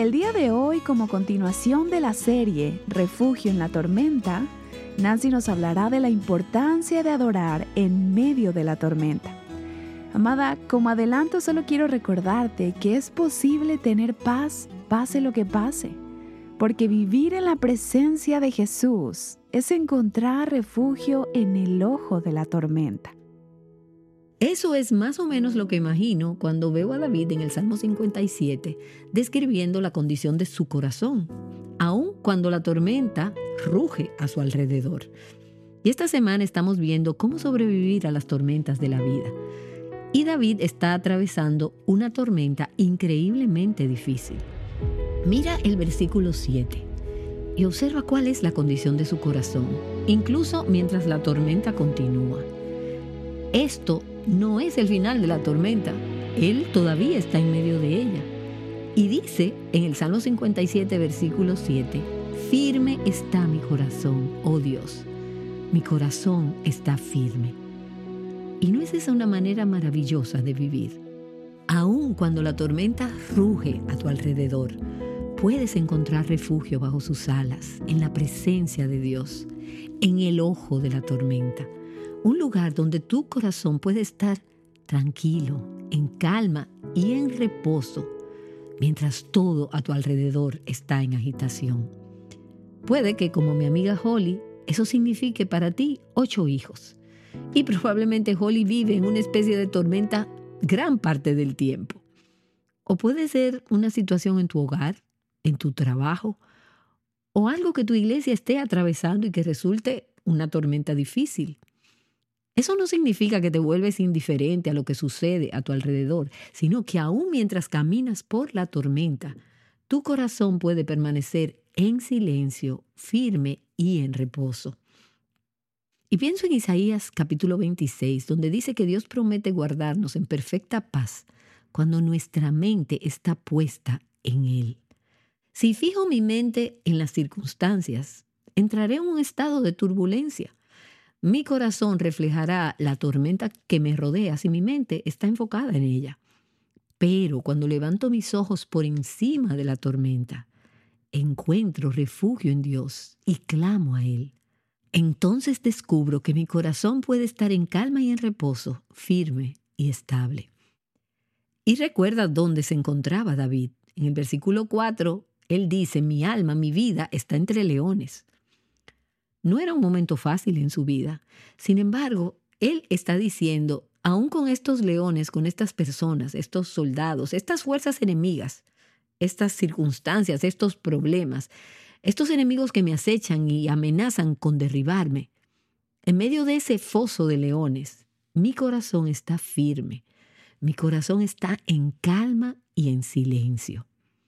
El día de hoy, como continuación de la serie Refugio en la Tormenta, Nancy nos hablará de la importancia de adorar en medio de la tormenta. Amada, como adelanto, solo quiero recordarte que es posible tener paz, pase lo que pase, porque vivir en la presencia de Jesús es encontrar refugio en el ojo de la tormenta. Eso es más o menos lo que imagino cuando veo a David en el Salmo 57 describiendo la condición de su corazón, aun cuando la tormenta ruge a su alrededor. Y esta semana estamos viendo cómo sobrevivir a las tormentas de la vida. Y David está atravesando una tormenta increíblemente difícil. Mira el versículo 7 y observa cuál es la condición de su corazón, incluso mientras la tormenta continúa. Esto no es el final de la tormenta, él todavía está en medio de ella. Y dice en el Salmo 57, versículo 7, firme está mi corazón, oh Dios, mi corazón está firme. ¿Y no es esa una manera maravillosa de vivir? Aun cuando la tormenta ruge a tu alrededor, puedes encontrar refugio bajo sus alas, en la presencia de Dios, en el ojo de la tormenta. Un lugar donde tu corazón puede estar tranquilo, en calma y en reposo, mientras todo a tu alrededor está en agitación. Puede que, como mi amiga Holly, eso signifique para ti 8 hijos. Y probablemente Holly vive en una especie de tormenta gran parte del tiempo. O puede ser una situación en tu hogar, en tu trabajo, o algo que tu iglesia esté atravesando y que resulte una tormenta difícil. Eso no significa que te vuelves indiferente a lo que sucede a tu alrededor, sino que aún mientras caminas por la tormenta, tu corazón puede permanecer en silencio, firme y en reposo. Y pienso en Isaías capítulo 26, donde dice que Dios promete guardarnos en perfecta paz cuando nuestra mente está puesta en Él. Si fijo mi mente en las circunstancias, entraré en un estado de turbulencia. Mi corazón reflejará la tormenta que me rodea si mi mente está enfocada en ella. Pero cuando levanto mis ojos por encima de la tormenta, encuentro refugio en Dios y clamo a Él. Entonces descubro que mi corazón puede estar en calma y en reposo, firme y estable. Y recuerda dónde se encontraba David. En el versículo 4, él dice, mi alma, mi vida está entre leones. No era un momento fácil en su vida. Sin embargo, él está diciendo, aún con estos leones, con estas personas, estos soldados, estas fuerzas enemigas, estas circunstancias, estos problemas, estos enemigos que me acechan y amenazan con derribarme, en medio de ese foso de leones, mi corazón está firme, mi corazón está en calma y en silencio.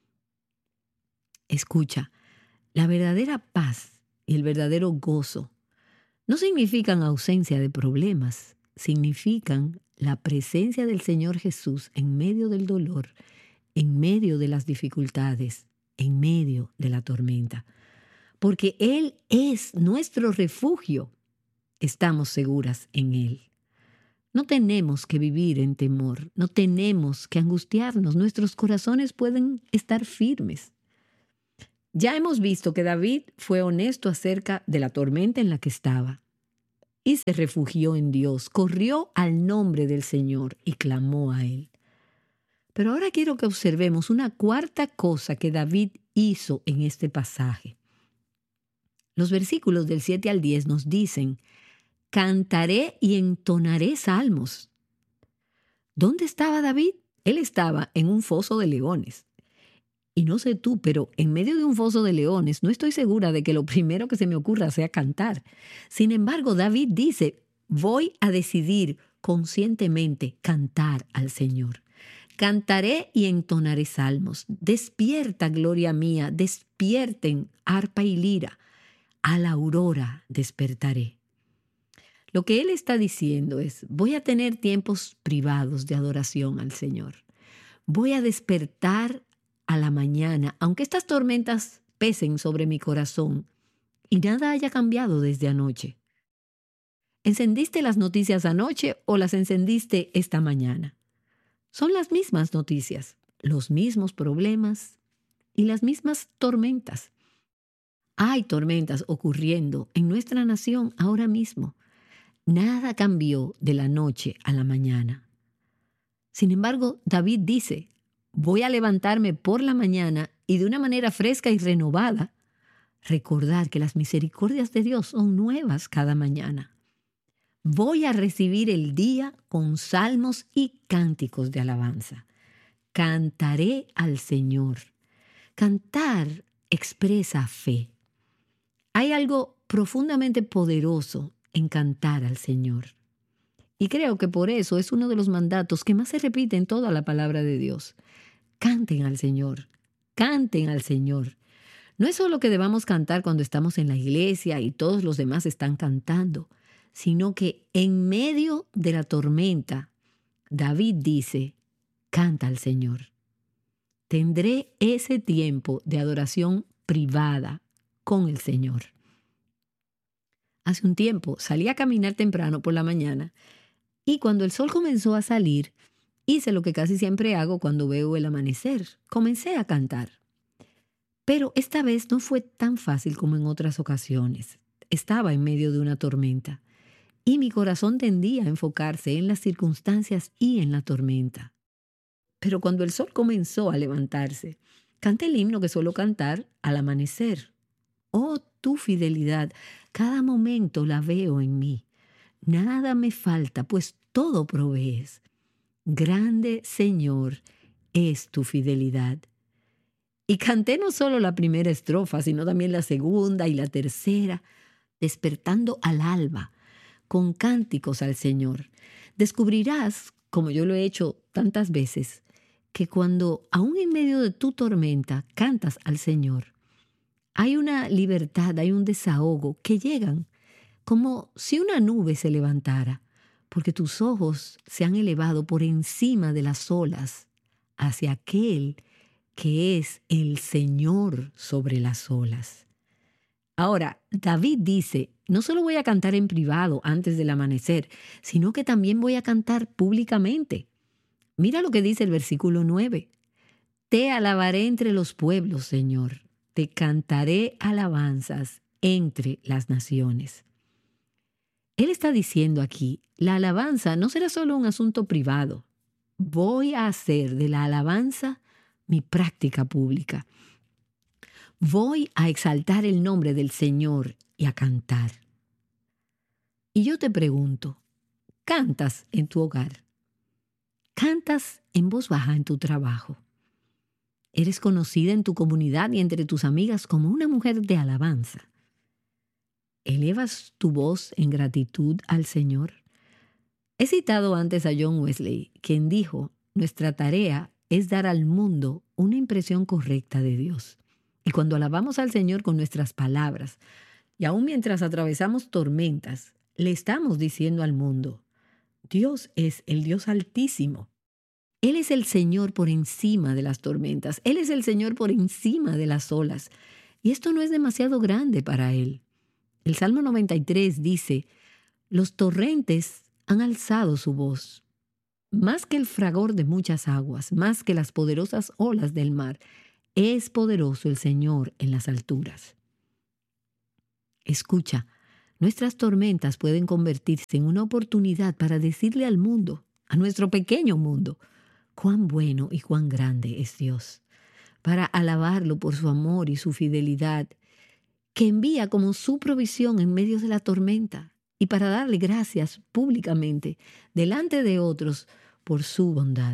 Escucha, la verdadera paz y el verdadero gozo no significan ausencia de problemas, significan la presencia del Señor Jesús en medio del dolor, en medio de las dificultades, en medio de la tormenta. Porque Él es nuestro refugio, estamos seguras en Él. No tenemos que vivir en temor, no tenemos que angustiarnos, nuestros corazones pueden estar firmes. Ya hemos visto que David fue honesto acerca de la tormenta en la que estaba y se refugió en Dios, corrió al nombre del Señor y clamó a Él. Pero ahora quiero que observemos una cuarta cosa que David hizo en este pasaje. Los versículos del 7 al 10 nos dicen, cantaré y entonaré salmos. ¿Dónde estaba David? Él estaba en un foso de leones. Y no sé tú, pero en medio de un foso de leones no estoy segura de que lo primero que se me ocurra sea cantar. Sin embargo, David dice, voy a decidir conscientemente cantar al Señor. Cantaré y entonaré salmos. Despierta, gloria mía, despierten arpa y lira. A la aurora despertaré. Lo que él está diciendo es, voy a tener tiempos privados de adoración al Señor. Voy a despertar a la mañana, aunque estas tormentas pesen sobre mi corazón y nada haya cambiado desde anoche. ¿Encendiste las noticias anoche o las encendiste esta mañana? Son las mismas noticias, los mismos problemas, y las mismas tormentas. Hay tormentas ocurriendo en nuestra nación ahora mismo. Nada cambió de la noche a la mañana. Sin embargo, David dice, voy a levantarme por la mañana y de una manera fresca y renovada, recordar que las misericordias de Dios son nuevas cada mañana. Voy a recibir el día con salmos y cánticos de alabanza. Cantaré al Señor. Cantar expresa fe. Hay algo profundamente poderoso en cantar al Señor. Y creo que por eso es uno de los mandatos que más se repite en toda la palabra de Dios. Canten al Señor, canten al Señor. No es solo que debamos cantar cuando estamos en la iglesia y todos los demás están cantando, sino que en medio de la tormenta, David dice, canta al Señor. Tendré ese tiempo de adoración privada con el Señor. Hace un tiempo salí a caminar temprano por la mañana y cuando el sol comenzó a salir, hice lo que casi siempre hago cuando veo el amanecer. Comencé a cantar. Pero esta vez no fue tan fácil como en otras ocasiones. Estaba en medio de una tormenta y mi corazón tendía a enfocarse en las circunstancias y en la tormenta. Pero cuando el sol comenzó a levantarse, canté el himno que suelo cantar al amanecer. Oh, tu fidelidad, cada momento la veo en mí. Nada me falta, pues todo provees. Grande, Señor, es tu fidelidad. Y canté no solo la primera estrofa, sino también la segunda y la tercera, despertando al alba, con cánticos al Señor. Descubrirás, como yo lo he hecho tantas veces, que cuando, aún en medio de tu tormenta, cantas al Señor, hay una libertad, hay un desahogo que llegan como si una nube se levantara, porque tus ojos se han elevado por encima de las olas hacia aquel que es el Señor sobre las olas. Ahora, David dice, no solo voy a cantar en privado antes del amanecer, sino que también voy a cantar públicamente. Mira lo que dice el versículo 9. Te alabaré entre los pueblos, Señor. Te cantaré alabanzas entre las naciones. Él está diciendo aquí, la alabanza no será solo un asunto privado. Voy a hacer de la alabanza mi práctica pública. Voy a exaltar el nombre del Señor y a cantar. Y yo te pregunto, ¿cantas en tu hogar? ¿Cantas en voz baja en tu trabajo? ¿Eres conocida en tu comunidad y entre tus amigas como una mujer de alabanza? ¿Elevas tu voz en gratitud al Señor? He citado antes a John Wesley, quien dijo, nuestra tarea es dar al mundo una impresión correcta de Dios. Y cuando alabamos al Señor con nuestras palabras, y aún mientras atravesamos tormentas, le estamos diciendo al mundo, Dios es el Dios Altísimo. Él es el Señor por encima de las tormentas. Él es el Señor por encima de las olas. Y esto no es demasiado grande para Él. El Salmo 93 dice, los torrentes han alzado su voz. Más que el fragor de muchas aguas, más que las poderosas olas del mar, es poderoso el Señor en las alturas. Escucha, nuestras tormentas pueden convertirse en una oportunidad para decirle al mundo, a nuestro pequeño mundo, cuán bueno y cuán grande es Dios, para alabarlo por su amor y su fidelidad, que envía como su provisión en medio de la tormenta, y para darle gracias públicamente delante de otros por su bondad.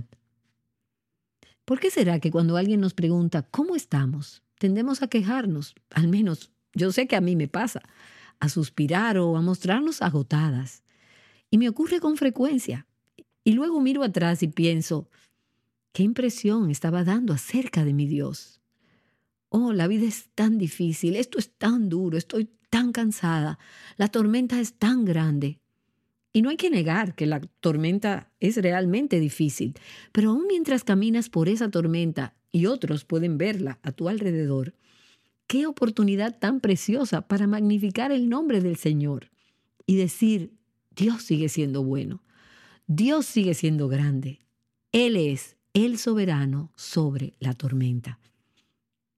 ¿Por qué será que cuando alguien nos pregunta ¿cómo estamos? Tendemos a quejarnos, al menos yo sé que a mí me pasa, a suspirar o a mostrarnos agotadas? Y me ocurre con frecuencia. Y luego miro atrás y pienso, ¿qué impresión estaba dando acerca de mi Dios? Oh, la vida es tan difícil, esto es tan duro, estoy tan cansada, la tormenta es tan grande. Y no hay que negar que la tormenta es realmente difícil, pero aún mientras caminas por esa tormenta y otros pueden verla a tu alrededor, qué oportunidad tan preciosa para magnificar el nombre del Señor y decir, Dios sigue siendo bueno, Dios sigue siendo grande, Él es el soberano sobre la tormenta.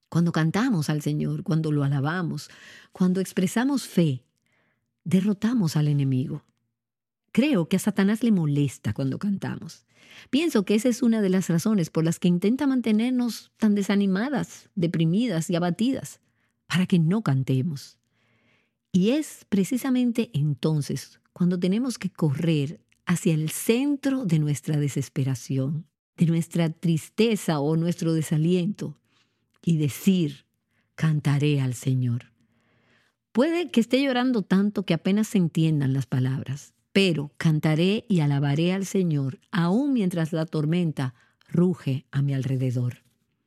Cuando cantamos al Señor, cuando lo alabamos, cuando expresamos fe, derrotamos al enemigo. Creo que a Satanás le molesta cuando cantamos. Pienso que esa es una de las razones por las que intenta mantenernos tan desanimadas, deprimidas y abatidas, para que no cantemos. Y es precisamente entonces cuando tenemos que correr hacia el centro de nuestra desesperación, de nuestra tristeza o nuestro desaliento, y decir, cantaré al Señor. Puede que esté llorando tanto que apenas se entiendan las palabras, pero cantaré y alabaré al Señor, aun mientras la tormenta ruge a mi alrededor.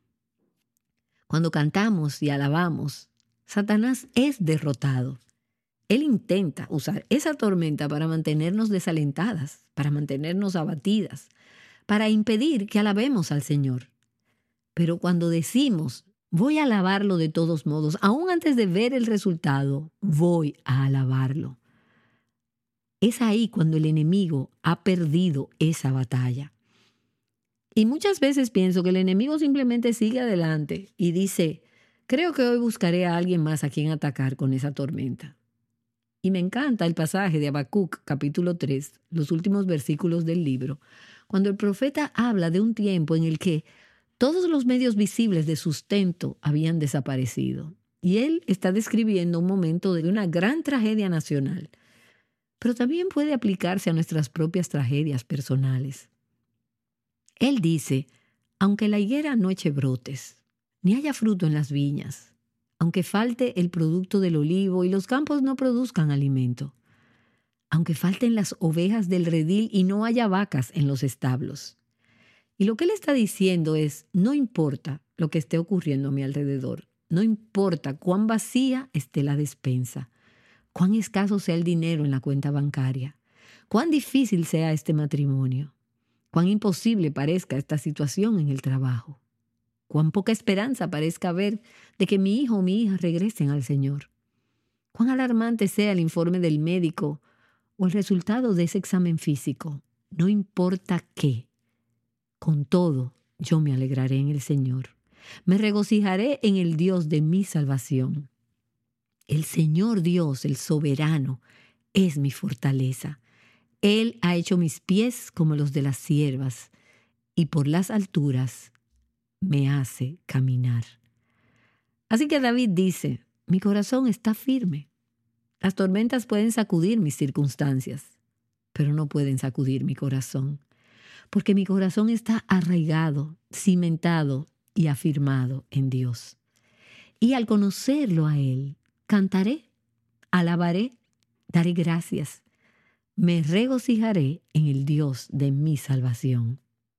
Cuando cantamos y alabamos, Satanás es derrotado. Él intenta usar esa tormenta para mantenernos desalentadas, para mantenernos abatidas, para impedir que alabemos al Señor. Pero cuando decimos, voy a alabarlo de todos modos, aún antes de ver el resultado, voy a alabarlo. Es ahí cuando el enemigo ha perdido esa batalla. Y muchas veces pienso que el enemigo simplemente sigue adelante y dice, creo que hoy buscaré a alguien más a quien atacar con esa tormenta. Y me encanta el pasaje de Habacuc, capítulo 3, los últimos versículos del libro, cuando el profeta habla de un tiempo en el que todos los medios visibles de sustento habían desaparecido. Y él está describiendo un momento de una gran tragedia nacional. Pero también puede aplicarse a nuestras propias tragedias personales. Él dice, aunque la higuera no eche brotes, ni haya fruto en las viñas, aunque falte el producto del olivo y los campos no produzcan alimento, aunque falten las ovejas del redil y no haya vacas en los establos. Y lo que él está diciendo es, no importa lo que esté ocurriendo a mi alrededor, no importa cuán vacía esté la despensa, cuán escaso sea el dinero en la cuenta bancaria, cuán difícil sea este matrimonio, cuán imposible parezca esta situación en el trabajo, cuán poca esperanza parezca haber de que mi hijo o mi hija regresen al Señor, cuán alarmante sea el informe del médico o el resultado de ese examen físico, no importa qué. Con todo, yo me alegraré en el Señor. Me regocijaré en el Dios de mi salvación. El Señor Dios, el soberano, es mi fortaleza. Él ha hecho mis pies como los de las ciervas, y por las alturas me hace caminar. Así que David dice, mi corazón está firme. Las tormentas pueden sacudir mis circunstancias, pero no pueden sacudir mi corazón. Porque mi corazón está arraigado, cimentado y afirmado en Dios. Y al conocerlo a Él, cantaré, alabaré, daré gracias. Me regocijaré en el Dios de mi salvación.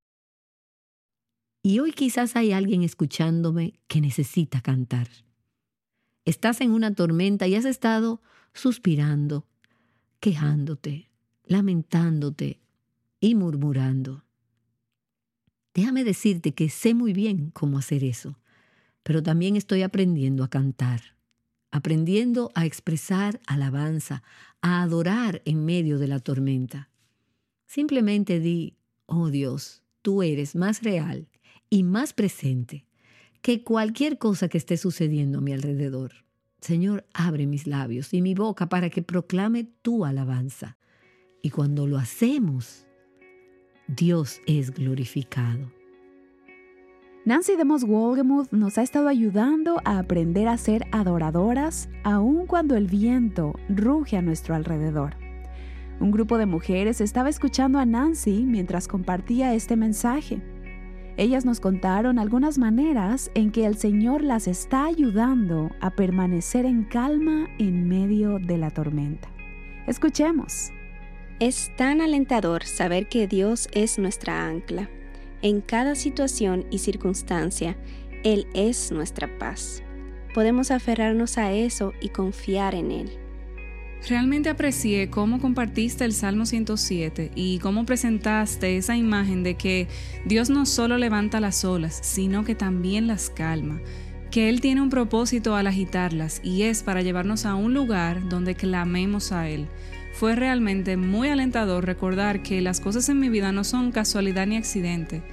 Y hoy quizás hay alguien escuchándome que necesita cantar. Estás en una tormenta y has estado suspirando, quejándote, lamentándote y murmurando. Déjame decirte que sé muy bien cómo hacer eso, pero también estoy aprendiendo a cantar, aprendiendo a expresar alabanza, a adorar en medio de la tormenta. Simplemente di, oh Dios, tú eres más real y más presente que cualquier cosa que esté sucediendo a mi alrededor. Señor, abre mis labios y mi boca para que proclame tu alabanza. Y cuando lo hacemos, Dios es glorificado. Nancy DeMoss Wolgemuth nos ha estado ayudando a aprender a ser adoradoras aun cuando el viento ruge a nuestro alrededor. Un grupo de mujeres estaba escuchando a Nancy mientras compartía este mensaje. Ellas nos contaron algunas maneras en que el Señor las está ayudando a permanecer en calma en medio de la tormenta. Escuchemos. Es tan alentador saber que Dios es nuestra ancla. En cada situación y circunstancia, Él es nuestra paz. Podemos aferrarnos a eso y confiar en Él. Realmente aprecié cómo compartiste el Salmo 107 y cómo presentaste esa imagen de que Dios no solo levanta las olas, sino que también las calma, que Él tiene un propósito al agitarlas y es para llevarnos a un lugar donde clamemos a Él. Fue realmente muy alentador recordar que las cosas en mi vida no son casualidad ni accidente,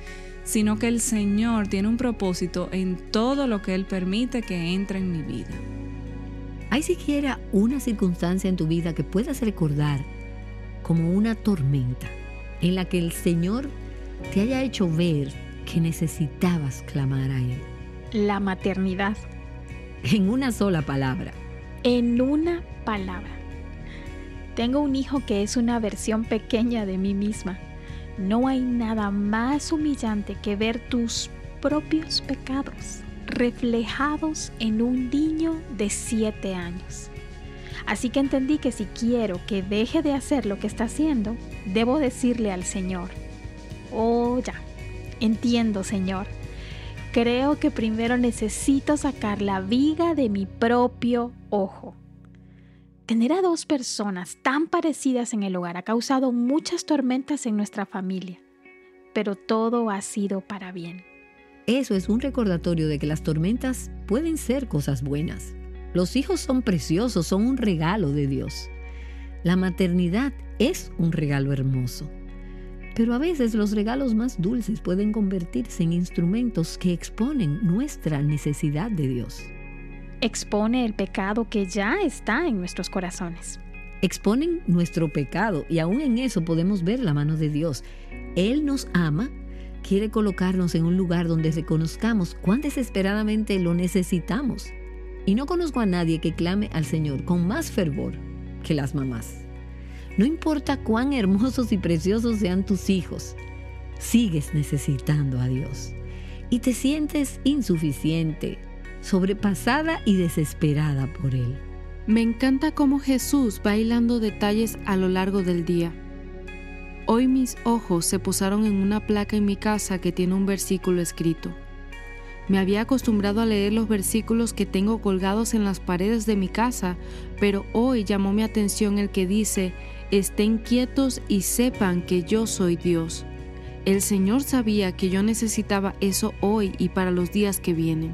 sino que el Señor tiene un propósito en todo lo que Él permite que entre en mi vida. ¿Hay siquiera una circunstancia en tu vida que puedas recordar como una tormenta en la que el Señor te haya hecho ver que necesitabas clamar a Él? La maternidad. En una sola palabra. En una palabra. Tengo un hijo que es una versión pequeña de mí misma. No hay nada más humillante que ver tus propios pecados reflejados en un niño de 7 años. Así que entendí que si quiero que deje de hacer lo que está haciendo, debo decirle al Señor: oh, ya, entiendo, Señor. Creo que primero necesito sacar la viga de mi propio ojo. Tener a 2 personas tan parecidas en el hogar ha causado muchas tormentas en nuestra familia, pero todo ha sido para bien. Eso es un recordatorio de que las tormentas pueden ser cosas buenas. Los hijos son preciosos, son un regalo de Dios. La maternidad es un regalo hermoso. Pero a veces los regalos más dulces pueden convertirse en instrumentos que exponen nuestra necesidad de Dios. Expone el pecado que ya está en nuestros corazones. Exponen nuestro pecado y aún en eso podemos ver la mano de Dios. Él nos ama, quiere colocarnos en un lugar donde reconozcamos cuán desesperadamente lo necesitamos. Y no conozco a nadie que clame al Señor con más fervor que las mamás. No importa cuán hermosos y preciosos sean tus hijos, sigues necesitando a Dios. Y te sientes insuficiente, sobrepasada y desesperada por Él. Me encanta cómo Jesús va hilando detalles a lo largo del día. Hoy mis ojos se posaron en una placa en mi casa que tiene un versículo escrito. Me había acostumbrado a leer los versículos que tengo colgados en las paredes de mi casa, pero hoy llamó mi atención el que dice: estén quietos y sepan que yo soy Dios. El Señor sabía que yo necesitaba eso hoy y para los días que vienen.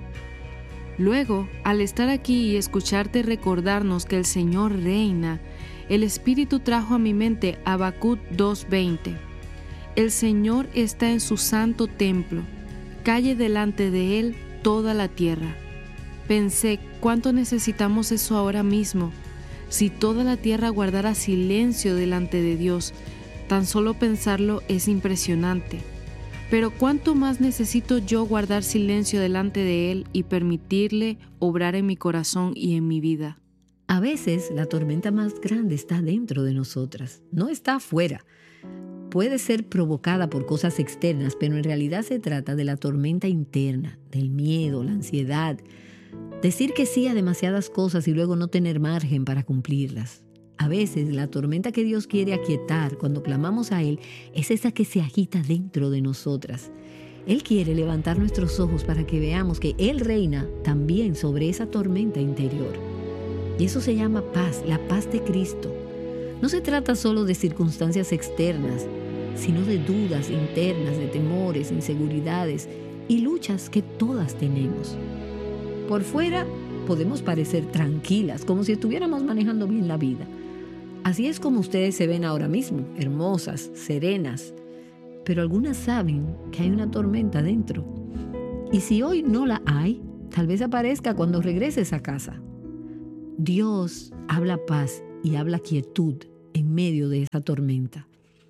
Luego, al estar aquí y escucharte recordarnos que el Señor reina, el Espíritu trajo a mi mente Habacuc 2:20. El Señor está en su santo templo, calle delante de Él toda la tierra. Pensé, ¿cuánto necesitamos eso ahora mismo? Si toda la tierra guardara silencio delante de Dios, tan solo pensarlo es impresionante. Pero ¿cuánto más necesito yo guardar silencio delante de Él y permitirle obrar en mi corazón y en mi vida? A veces la tormenta más grande está dentro de nosotras, no está afuera. Puede ser provocada por cosas externas, pero en realidad se trata de la tormenta interna, del miedo, la ansiedad. Decir que sí a demasiadas cosas y luego no tener margen para cumplirlas. A veces la tormenta que Dios quiere aquietar cuando clamamos a Él es esa que se agita dentro de nosotras. Él quiere levantar nuestros ojos para que veamos que Él reina también sobre esa tormenta interior. Y eso se llama paz, la paz de Cristo. No se trata solo de circunstancias externas, sino de dudas internas, de temores, inseguridades y luchas que todas tenemos. Por fuera podemos parecer tranquilas, como si estuviéramos manejando bien la vida. Así es como ustedes se ven ahora mismo, hermosas, serenas. Pero algunas saben que hay una tormenta dentro. Y si hoy no la hay, tal vez aparezca cuando regreses a casa. Dios habla paz y habla quietud en medio de esa tormenta.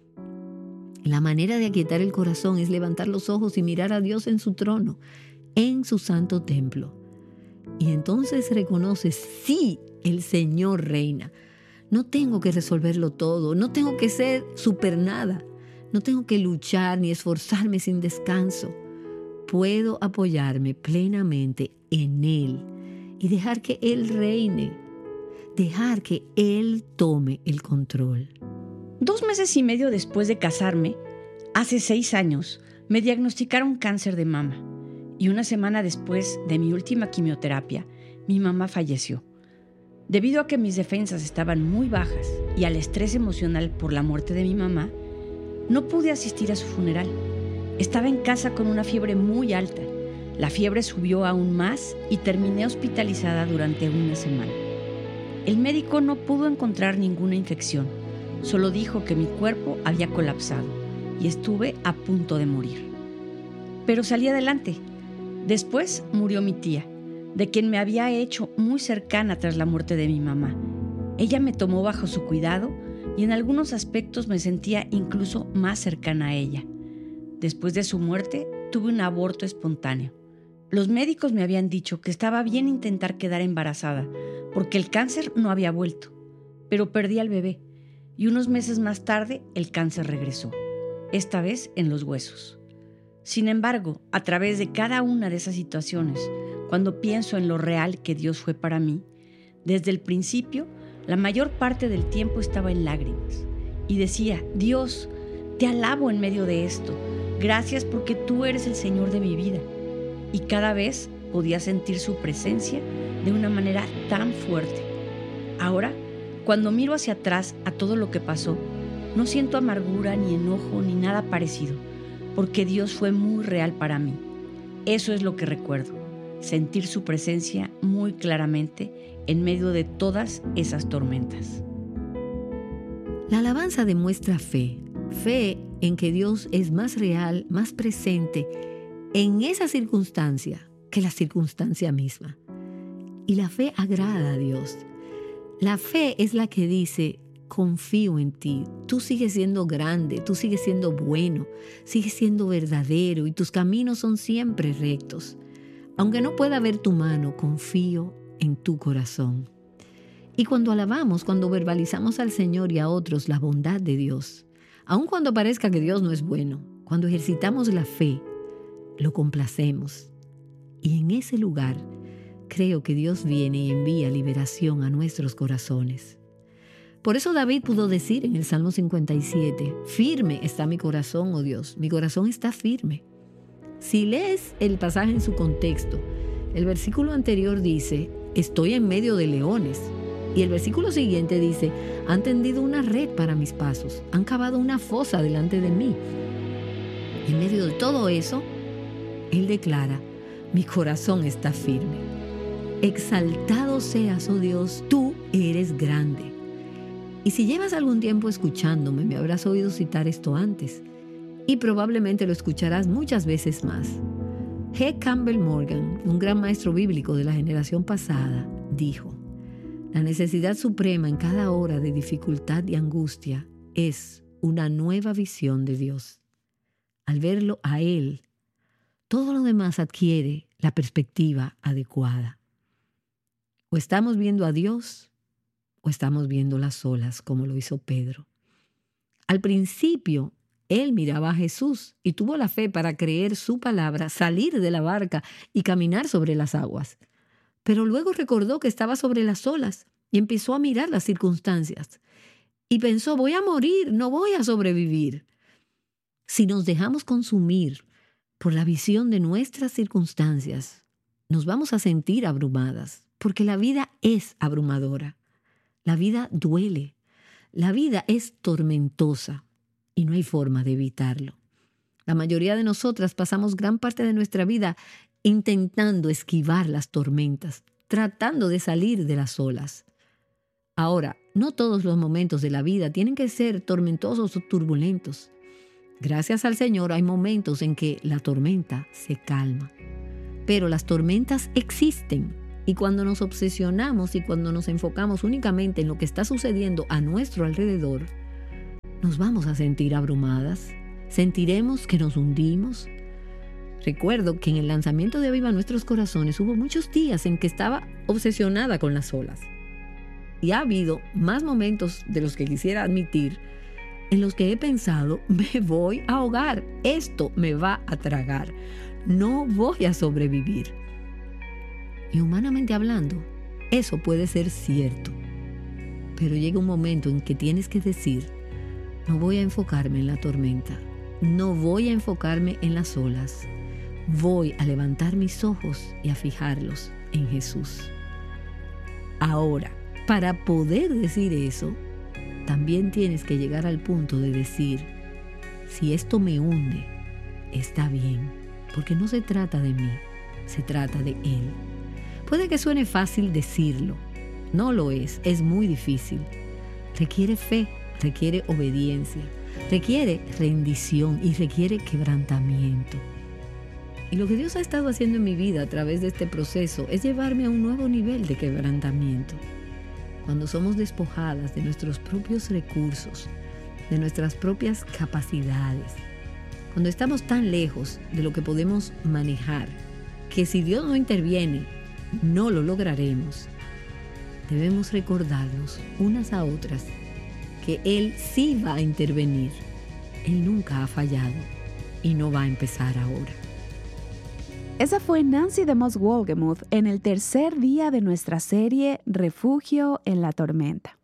La manera de aquietar el corazón es levantar los ojos y mirar a Dios en su trono, en su santo templo. Y entonces reconoces, sí, el Señor reina. No tengo que resolverlo todo, no tengo que ser super nada, no tengo que luchar ni esforzarme sin descanso. Puedo apoyarme plenamente en Él y dejar que Él reine, dejar que Él tome el control. 2 meses y medio después de casarme, hace 6 años, me diagnosticaron cáncer de mama. Y una semana después de mi última quimioterapia, mi mamá falleció. Debido a que mis defensas estaban muy bajas y al estrés emocional por la muerte de mi mamá, no pude asistir a su funeral. Estaba en casa con una fiebre muy alta. La fiebre subió aún más y terminé hospitalizada durante una semana. El médico no pudo encontrar ninguna infección, solo dijo que mi cuerpo había colapsado y estuve a punto de morir. pero salí adelante. Después murió mi tía, de quien me había hecho muy cercana tras la muerte de mi mamá. Ella me tomó bajo su cuidado y en algunos aspectos me sentía incluso más cercana a ella. Después de su muerte, tuve un aborto espontáneo. Los médicos me habían dicho que estaba bien intentar quedar embarazada, porque el cáncer no había vuelto, pero perdí al bebé y unos meses más tarde el cáncer regresó, esta vez en los huesos. Sin embargo, a través de cada una de esas situaciones, cuando pienso en lo real que Dios fue para mí, desde el principio, la mayor parte del tiempo estaba en lágrimas y decía: Dios, te alabo en medio de esto, gracias porque tú eres el Señor de mi vida. Y cada vez podía sentir su presencia de una manera tan fuerte. Ahora, cuando miro hacia atrás a todo lo que pasó, no siento amargura, ni enojo, ni nada parecido, porque Dios fue muy real para mí. Eso es lo que recuerdo, sentir su presencia muy claramente en medio de todas esas tormentas. La alabanza demuestra fe en que Dios es más real, más presente en esa circunstancia que la circunstancia misma. Y la fe agrada a Dios. La fe es la que dice: confío en ti, tú sigues siendo grande, tú sigues siendo bueno, sigues siendo verdadero y tus caminos son siempre rectos. Aunque no pueda ver tu mano, confío en tu corazón. Y cuando alabamos, cuando verbalizamos al Señor y a otros la bondad de Dios, aun cuando parezca que Dios no es bueno, cuando ejercitamos la fe, lo complacemos. Y en ese lugar creo que Dios viene y envía liberación a nuestros corazones. Por eso David pudo decir en el Salmo 57, firme está mi corazón, oh Dios, mi corazón está firme. Si lees el pasaje en su contexto, el versículo anterior dice, estoy en medio de leones. Y el versículo siguiente dice, han tendido una red para mis pasos, han cavado una fosa delante de mí. En medio de todo eso, él declara, mi corazón está firme. Exaltado seas, oh Dios, tú eres grande. Y si llevas algún tiempo escuchándome, me habrás oído citar esto antes. Y probablemente lo escucharás muchas veces más. G. Campbell Morgan, un gran maestro bíblico de la generación pasada, dijo, la necesidad suprema en cada hora de dificultad y angustia es una nueva visión de Dios. Al verlo a Él, todo lo demás adquiere la perspectiva adecuada. O estamos viendo a Dios o estamos viendo las olas, como lo hizo Pedro. Al principio, él miraba a Jesús y tuvo la fe para creer su palabra, salir de la barca y caminar sobre las aguas. Pero luego recordó que estaba sobre las olas y empezó a mirar las circunstancias. Y pensó, voy a morir, no voy a sobrevivir. Si nos dejamos consumir por la visión de nuestras circunstancias, nos vamos a sentir abrumadas, porque la vida es abrumadora. La vida duele. La vida es tormentosa y no hay forma de evitarlo. La mayoría de nosotras pasamos gran parte de nuestra vida intentando esquivar las tormentas, tratando de salir de las olas. Ahora, no todos los momentos de la vida tienen que ser tormentosos o turbulentos. Gracias al Señor hay momentos en que la tormenta se calma. Pero las tormentas existen y cuando nos obsesionamos y cuando nos enfocamos únicamente en lo que está sucediendo a nuestro alrededor, nos vamos a sentir abrumadas, sentiremos que nos hundimos. Recuerdo que en el lanzamiento de Aviva Nuestros Corazones hubo muchos días en que estaba obsesionada con las olas. Y ha habido más momentos de los que quisiera admitir en los que he pensado, me voy a ahogar, esto me va a tragar, no voy a sobrevivir. Y humanamente hablando, eso puede ser cierto. Pero llega un momento en que tienes que decir, no voy a enfocarme en la tormenta, no voy a enfocarme en las olas, voy a levantar mis ojos y a fijarlos en Jesús. Ahora, para poder decir eso, también tienes que llegar al punto de decir, si esto me hunde, está bien, porque no se trata de mí, se trata de Él. Puede que suene fácil decirlo, no lo es muy difícil. Requiere fe, requiere obediencia, requiere rendición y requiere quebrantamiento. Y lo que Dios ha estado haciendo en mi vida a través de este proceso es llevarme a un nuevo nivel de quebrantamiento. Cuando somos despojadas de nuestros propios recursos, de nuestras propias capacidades, cuando estamos tan lejos de lo que podemos manejar, que si Dios no interviene, no lo lograremos, debemos recordarnos unas a otras que Él sí va a intervenir. Él nunca ha fallado y no va a empezar ahora. Esa fue Nancy DeMoss Wolgemuth en el tercer día de nuestra serie Refugio en la Tormenta.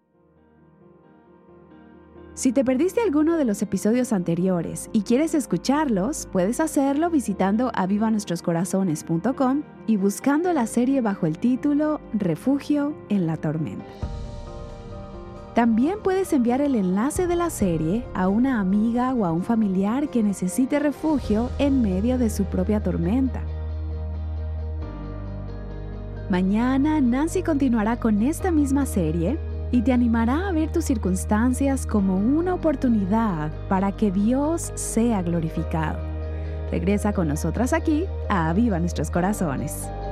Si te perdiste alguno de los episodios anteriores y quieres escucharlos, puedes hacerlo visitando avivanuestroscorazones.com y buscando la serie bajo el título Refugio en la Tormenta. También puedes enviar el enlace de la serie a una amiga o a un familiar que necesite refugio en medio de su propia tormenta. Mañana Nancy continuará con esta misma serie y te animará a ver tus circunstancias como una oportunidad para que Dios sea glorificado. Regresa con nosotras aquí a Aviva Nuestros Corazones.